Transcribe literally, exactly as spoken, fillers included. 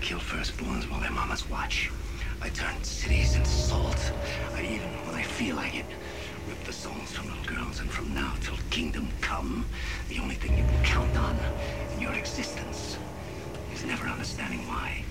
kill firstborns while their mamas watch. I turn cities into salt. I even, when I feel like it, rip the souls from little girls. And from now till kingdom come, the only thing you can count on in your existence is never understanding why.